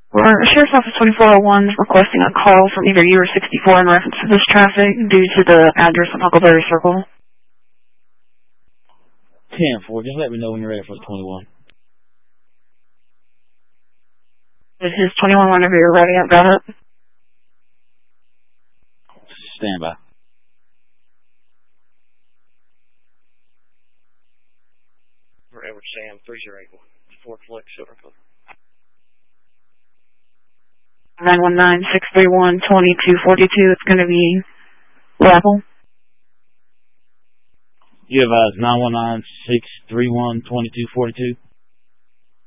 Sheriff's Office 2401 is requesting a call from either you or 64 in reference to this traffic due to the address on Huckleberry Circle. 10-4, just let me know when you're ready for the 21. This is 21 whenever you're ready. I've got it. Stand by. For Edward Sam, 3081, Fort Flex, Silver Cover. 919-631-2242. It's going to be Rappel. You advise 919-631-2242.